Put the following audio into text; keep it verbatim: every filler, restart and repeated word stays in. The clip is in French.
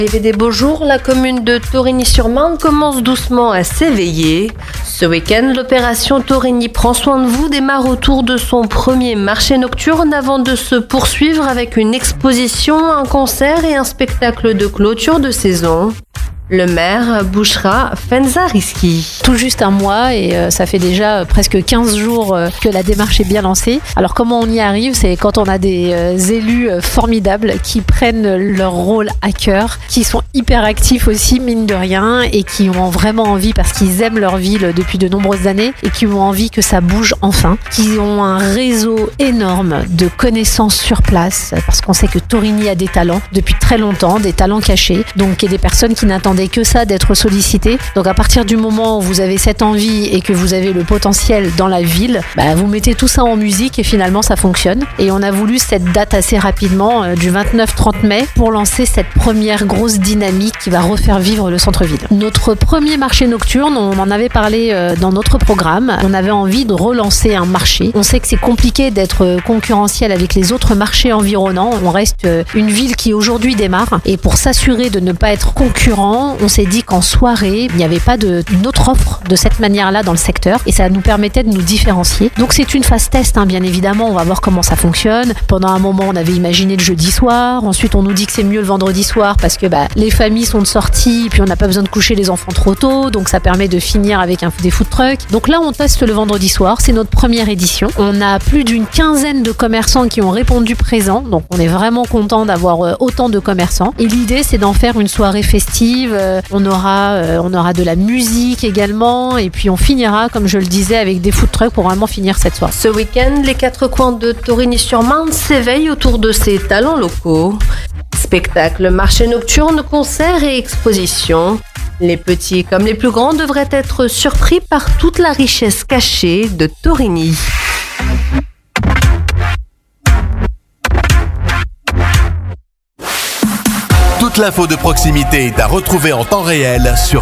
Arrivé des beaux jours, la commune de Torigny-sur-Marne commence doucement à s'éveiller. Ce week-end, l'opération Torigny prend soin de vous démarre autour de son premier marché nocturne avant de se poursuivre avec une exposition, un concert et un spectacle de clôture de saison. Le maire, Bouchra Fenzariski. Tout juste un mois et euh, ça fait déjà euh, presque quinze jours euh, que la démarche est bien lancée. Alors comment on y arrive? C'est quand on a des euh, élus euh, formidables qui prennent leur rôle à cœur, qui sont hyper actifs aussi, mine de rien, et qui ont vraiment envie, parce qu'ils aiment leur ville depuis de nombreuses années, et qui ont envie que ça bouge enfin, qui ont un réseau énorme de connaissances sur place, parce qu'on sait que Torigny a des talents depuis très longtemps, des talents cachés, donc il y a des personnes qui n'attendaient que ça d'être sollicité. Donc à partir du moment où vous avez cette envie et que vous avez le potentiel dans la ville, bah, vous mettez tout ça en musique et finalement ça fonctionne. Et on a voulu cette date assez rapidement, euh, du vingt-neuf trente mai, pour lancer cette première grosse dynamique qui va refaire vivre le centre-ville. Notre premier marché nocturne, on en avait parlé euh, dans notre programme, on avait envie de relancer un marché. On sait que c'est compliqué d'être concurrentiel avec les autres marchés environnants. On reste euh, une ville qui aujourd'hui démarre, et pour s'assurer de ne pas être concurrent, on s'est dit qu'en soirée, il n'y avait pas de, une autre offre de cette manière-là dans le secteur, et ça nous permettait de nous différencier. Donc c'est une phase test, hein, bien évidemment, on va voir comment ça fonctionne. Pendant un moment, on avait imaginé le jeudi soir, ensuite on nous dit que c'est mieux le vendredi soir parce que bah, les familles sont de sortie, puis on n'a pas besoin de coucher les enfants trop tôt, donc ça permet de finir avec un, des food trucks. Donc là, on teste le vendredi soir, c'est notre première édition. On a plus d'une quinzaine de commerçants qui ont répondu présent, donc on est vraiment content d'avoir euh, autant de commerçants. Et l'idée, c'est d'en faire une soirée festive. On aura, euh, on aura de la musique également, et puis on finira, comme je le disais, avec des food trucks pour vraiment finir cette soirée. Ce week-end, les quatre coins de Torigny-sur-Marne s'éveillent autour de ces talents locaux. Spectacles, marchés nocturnes, concerts et expositions. Les petits comme les plus grands devraient être surpris par toute la richesse cachée de Torigny. Toute l'info de proximité est à retrouver en temps réel sur